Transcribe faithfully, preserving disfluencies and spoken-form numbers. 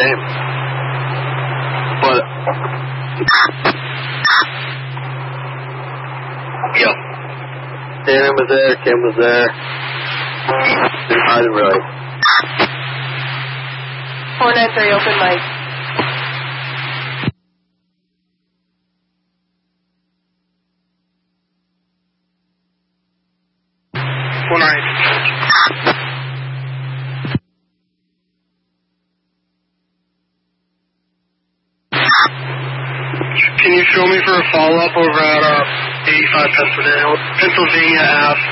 same. But yeah, Darren was there, Kim was there. I didn't really. four nine three, open mic. four nine. Can you show me for a follow-up over at uh, eighty-five Pennsylvania, Pennsylvania Ave?